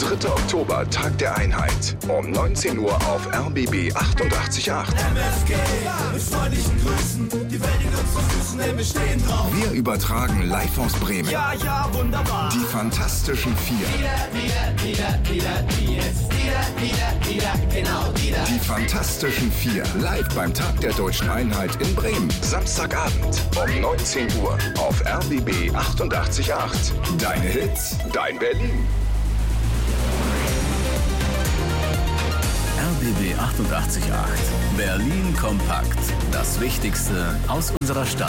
3. Oktober, Tag der Einheit. Um 19 Uhr auf RBB 88.8. MFG, mit freundlichen Grüßen, die Welt in unseren Füßen, denn wir stehen drauf. Wir übertragen live aus Bremen. Ja, wunderbar. Die Fantastischen Vier. Die Fantastischen Vier, live beim Tag der Deutschen Einheit in Bremen. Samstagabend um 19 Uhr auf RBB 88.8. Deine Hits, dein Berlin. RBB 88.8. Berlin kompakt. Das Wichtigste aus unserer Stadt.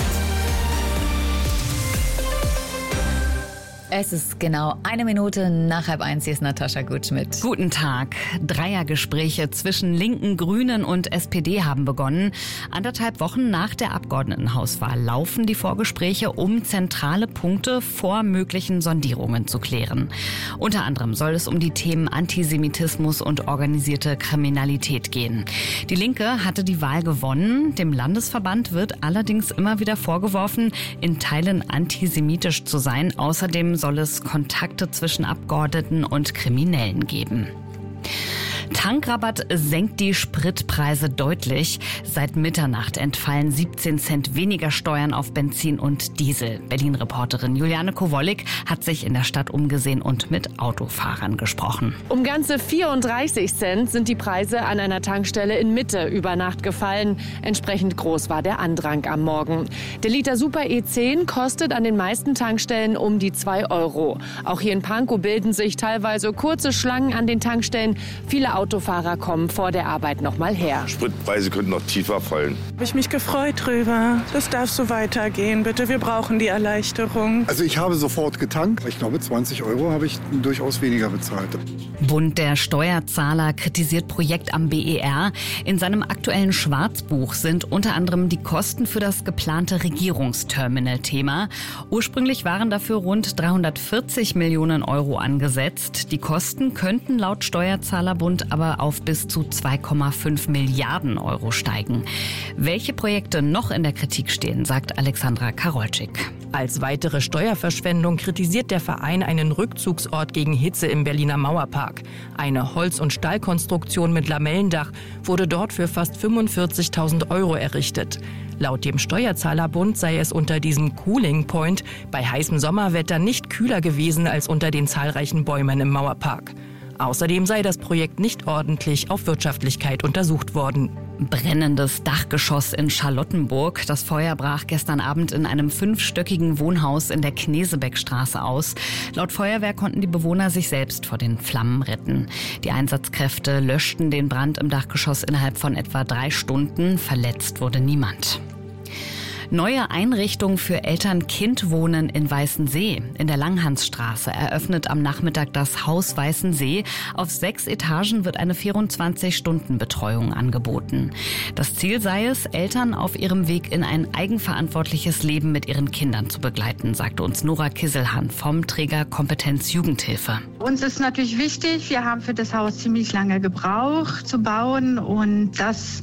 Es ist genau 1 Minute nach 12:30. Hier ist Natascha Gutschmidt. Guten Tag. Dreiergespräche zwischen Linken, Grünen und SPD haben begonnen. 1,5 Wochen nach der Abgeordnetenhauswahl laufen die Vorgespräche, um zentrale Punkte vor möglichen Sondierungen zu klären. Unter anderem soll es um die Themen Antisemitismus und organisierte Kriminalität gehen. Die Linke hatte die Wahl gewonnen. Dem Landesverband wird allerdings immer wieder vorgeworfen, in Teilen antisemitisch zu sein. Außerdem soll es Kontakte zwischen Abgeordneten und Kriminellen geben. Tankrabatt senkt die Spritpreise deutlich. Seit Mitternacht entfallen 17 Cent weniger Steuern auf Benzin und Diesel. Berlin-Reporterin Juliane Kowollik hat sich in der Stadt umgesehen und mit Autofahrern gesprochen. Um ganze 34 Cent sind die Preise an einer Tankstelle in Mitte über Nacht gefallen. Entsprechend groß war der Andrang am Morgen. Der Liter Super E10 kostet an den meisten Tankstellen um die 2 Euro. Auch hier in Pankow bilden sich teilweise kurze Schlangen an den Tankstellen. Viele Autofahrer kommen vor der Arbeit noch mal her. Spritpreise könnten noch tiefer fallen. Habe ich mich gefreut drüber. Das darf so weitergehen, bitte. Wir brauchen die Erleichterung. Also ich habe sofort getankt. Ich glaube, 20 Euro habe ich durchaus weniger bezahlt. Bund der Steuerzahler kritisiert Projekt am BER. In seinem aktuellen Schwarzbuch sind unter anderem die Kosten für das geplante Regierungsterminal Thema. Ursprünglich waren dafür rund 340 Millionen Euro angesetzt. Die Kosten könnten laut Steuerzahlerbund aber auf bis zu 2,5 Milliarden Euro steigen. Welche Projekte noch in der Kritik stehen, sagt Alexandra Karolczyk. Als weitere Steuerverschwendung kritisiert der Verein einen Rückzugsort gegen Hitze im Berliner Mauerpark. Eine Holz- und Stahlkonstruktion mit Lamellendach wurde dort für fast 45.000 Euro errichtet. Laut dem Steuerzahlerbund sei es unter diesem Cooling Point bei heißem Sommerwetter nicht kühler gewesen als unter den zahlreichen Bäumen im Mauerpark. Außerdem sei das Projekt nicht ordentlich auf Wirtschaftlichkeit untersucht worden. Brennendes Dachgeschoss in Charlottenburg. Das Feuer brach gestern Abend in einem 5-stöckigen Wohnhaus in der Knesebeckstraße aus. Laut Feuerwehr konnten die Bewohner sich selbst vor den Flammen retten. Die Einsatzkräfte löschten den Brand im Dachgeschoss innerhalb von etwa 3 Stunden. Verletzt wurde niemand. Neue Einrichtung für Eltern-Kind-Wohnen in Weißensee. In der Langhansstraße eröffnet am Nachmittag das Haus Weißensee. Auf 6 Etagen wird eine 24-Stunden-Betreuung angeboten. Das Ziel sei es, Eltern auf ihrem Weg in ein eigenverantwortliches Leben mit ihren Kindern zu begleiten, sagte uns Nora Kisselhahn vom Träger Kompetenz Jugendhilfe. Uns ist natürlich wichtig, wir haben für das Haus ziemlich lange gebraucht zu bauen und dass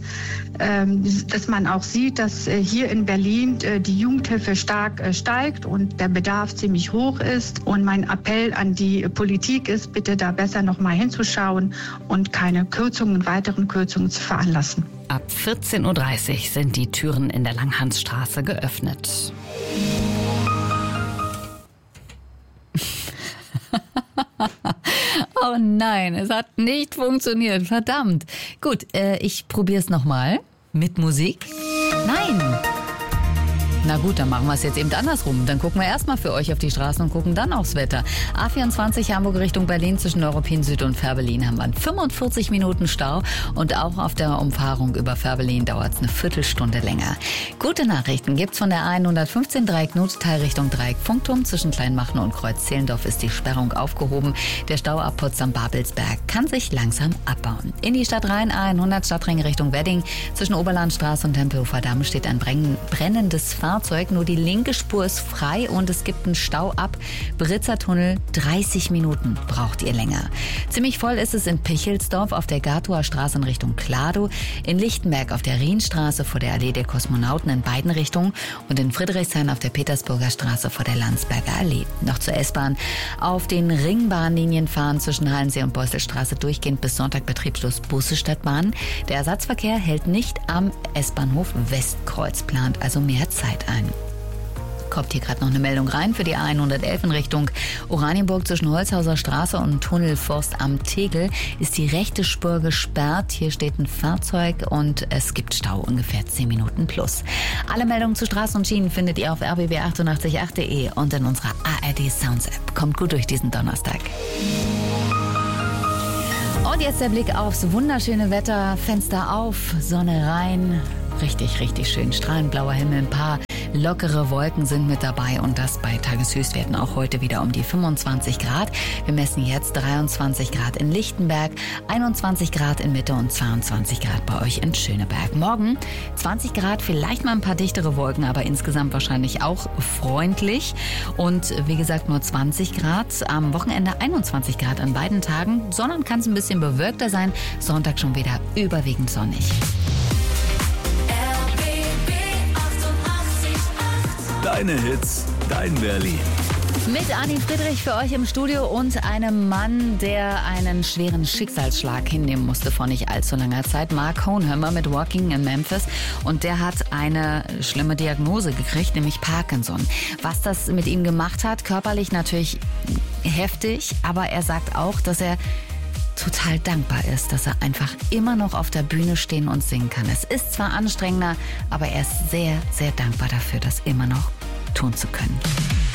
man auch sieht, dass hier in Berlin die Jugendhilfe stark steigt und der Bedarf ziemlich hoch ist. Und mein Appell an die Politik ist, bitte da besser noch mal hinzuschauen und keine weiteren Kürzungen zu veranlassen. Ab 14.30 Uhr sind die Türen in der Langhansstraße geöffnet. Oh nein, es hat nicht funktioniert. Verdammt. Gut, ich probiere es nochmal. Mit Musik? Nein. Na gut, dann machen wir es jetzt eben andersrum. Dann gucken wir erstmal für euch auf die Straßen und gucken dann aufs Wetter. A24 Hamburg Richtung Berlin zwischen Neuruppin Süd und Fährberlin haben wir 45 Minuten Stau. Und auch auf der Umfahrung über Fährberlin dauert es eine Viertelstunde länger. Gute Nachrichten gibt's von der A115 Dreieck Notteil Richtung Dreieck Funkturm. Zwischen Kleinmachnow und Kreuz-Zehlendorf ist die Sperrung aufgehoben. Der Stau ab Potsdam-Babelsberg kann sich langsam abbauen. In die Stadt rein A100 Stadtring Richtung Wedding. Zwischen Oberlandstraße und Tempelhofer Damm steht ein brennendes Fahrzeug. Fahrzeug. Nur die linke Spur ist frei und es gibt einen Stau ab Britzertunnel. 30 Minuten braucht ihr länger. Ziemlich voll ist es in Pichelsdorf auf der Gatower Straße in Richtung Kladow, in Lichtenberg auf der Rienstraße vor der Allee der Kosmonauten in beiden Richtungen und in Friedrichshain auf der Petersburger Straße vor der Landsberger Allee. Noch zur S-Bahn. Auf den Ringbahnlinien fahren zwischen Hallensee und Beuselstraße durchgehend bis Sonntag betriebslos Busse statt Bahn. Der Ersatzverkehr hält nicht am S-Bahnhof Westkreuz, plant also mehr Zeit ein. Kommt hier gerade noch eine Meldung rein für die A111 in Richtung Oranienburg zwischen Holzhauser Straße und Tunnelforst am Tegel ist die rechte Spur gesperrt. Hier steht ein Fahrzeug und es gibt Stau ungefähr 10 Minuten plus. Alle Meldungen zu Straßen und Schienen findet ihr auf rbb888.de und in unserer ARD Sounds App. Kommt gut durch diesen Donnerstag. Und jetzt der Blick aufs wunderschöne Wetter. Fenster auf, Sonne rein. Richtig, richtig schön. Strahlend blauer Himmel, ein paar lockere Wolken sind mit dabei und das bei Tageshöchstwerten auch heute wieder um die 25 Grad. Wir messen jetzt 23 Grad in Lichtenberg, 21 Grad in Mitte und 22 Grad bei euch in Schöneberg. Morgen 20 Grad, vielleicht mal ein paar dichtere Wolken, aber insgesamt wahrscheinlich auch freundlich. Und wie gesagt nur 20 Grad. Am Wochenende 21 Grad an beiden Tagen. Sonntag kann es ein bisschen bewölkter sein. Sonntag schon wieder überwiegend sonnig. Deine Hits, dein Berlin. Mit Arni Friedrich für euch im Studio und einem Mann, der einen schweren Schicksalsschlag hinnehmen musste vor nicht allzu langer Zeit. Mark Hohenheimer mit Walking in Memphis. Und der hat eine schlimme Diagnose gekriegt, nämlich Parkinson. Was das mit ihm gemacht hat, körperlich natürlich heftig, aber er sagt auch, dass er total dankbar ist, dass er einfach immer noch auf der Bühne stehen und singen kann. Es ist zwar anstrengender, aber er ist sehr, sehr dankbar dafür, das immer noch tun zu können.